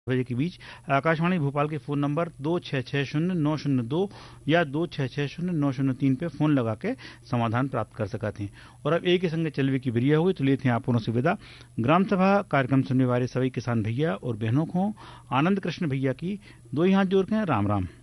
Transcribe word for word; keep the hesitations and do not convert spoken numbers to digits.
बजे के बीच आकाशवाणी भोपाल के फोन नंबर दो छः छः शून्य नौ शून्य दो या दो छः छः शून्य नौ शून्य तीन पे फोन लगा के समाधान प्राप्त कर सकते हैं। और अब एक ही संगे चलवे की बिरिया हुई तो लेते हैं आप से विदा। ग्राम सभा कार्यक्रम सुनने वाले सभी किसान भैया और बहनों को आनंद कृष्ण भैया की दो ही हाथ जोड़ के राम राम।